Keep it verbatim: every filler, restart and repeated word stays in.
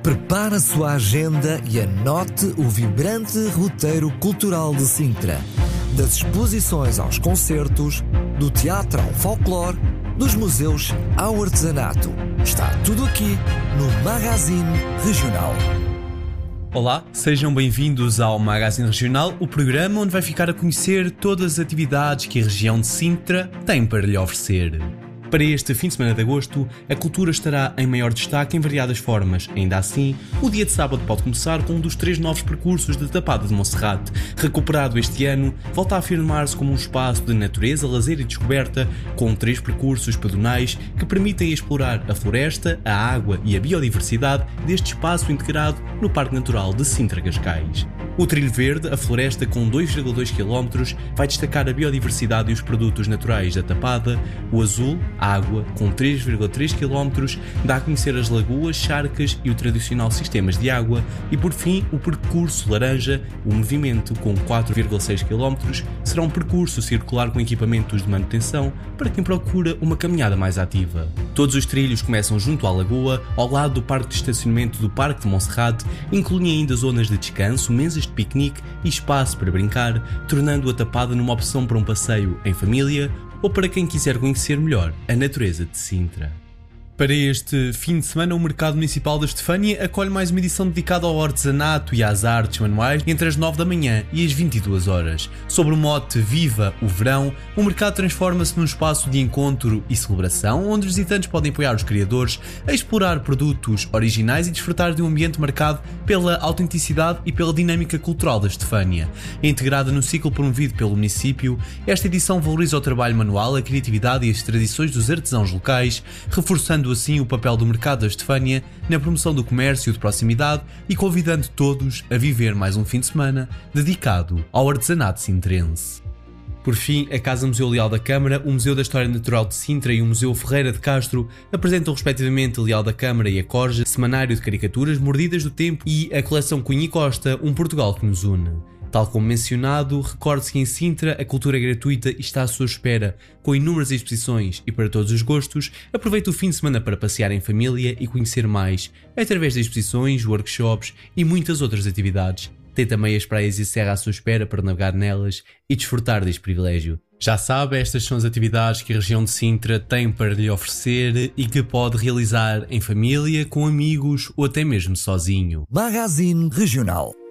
Prepare a sua agenda e anote o vibrante roteiro cultural de Sintra. Das exposições aos concertos, do teatro ao folclore, dos museus ao artesanato. Está tudo aqui no Magazine Regional. Olá, sejam bem-vindos ao Magazine Regional, o programa onde vai ficar a conhecer todas as atividades que a região de Sintra tem para lhe oferecer. Para este fim de semana de agosto, a cultura estará em maior destaque em variadas formas. Ainda assim, o dia de sábado pode começar com um dos três novos percursos de Tapada de Monserrate. Recuperado este ano, volta a afirmar-se como um espaço de natureza, lazer e descoberta, com três percursos pedonais que permitem explorar a floresta, a água e a biodiversidade deste espaço integrado no Parque Natural de Sintra-Cascais. O Trilho Verde, a floresta com dois vírgula dois quilómetros, vai destacar a biodiversidade e os produtos naturais da Tapada. O Azul, a água, com três vírgula três quilómetros, dá a conhecer as lagoas, charcas e o tradicional sistemas de água. E por fim, o percurso Laranja, o movimento, com quatro vírgula seis quilómetros, será um percurso circular com equipamentos de manutenção para quem procura uma caminhada mais ativa. Todos os trilhos começam junto à lagoa, ao lado do parque de estacionamento do Parque de Monserrate, incluem ainda zonas de descanso, mesas de piquenique e espaço para brincar, tornando a Tapada numa opção para um passeio em família ou para quem quiser conhecer melhor a natureza de Sintra. Para este fim de semana, o Mercado Municipal da Estefânia acolhe mais uma edição dedicada ao artesanato e às artes manuais entre as nove da manhã e as vinte e duas horas. Sobre o mote Viva o Verão, o mercado transforma-se num espaço de encontro e celebração, onde os visitantes podem apoiar os criadores a explorar produtos originais e desfrutar de um ambiente marcado pela autenticidade e pela dinâmica cultural da Estefânia. Integrada no ciclo promovido pelo município, esta edição valoriza o trabalho manual, a criatividade e as tradições dos artesãos locais, reforçando assim o papel do mercado da Estefânia na promoção do comércio de proximidade e convidando todos a viver mais um fim de semana dedicado ao artesanato sintrense. Por fim, a Casa Museu Leal da Câmara, o Museu da História Natural de Sintra e o Museu Ferreira de Castro apresentam respectivamente Leal da Câmara e a Corja, semanário de caricaturas mordidas do tempo, e a coleção Cunha e Costa, um Portugal que nos une. Tal como mencionado, recorde-se que em Sintra a cultura é gratuita e está à sua espera, com inúmeras exposições e para todos os gostos. Aproveite o fim de semana para passear em família e conhecer mais, através de exposições, workshops e muitas outras atividades. Tem também as praias e a serra à sua espera para navegar nelas e desfrutar deste privilégio. Já sabe, estas são as atividades que a região de Sintra tem para lhe oferecer e que pode realizar em família, com amigos ou até mesmo sozinho. Magazine Regional.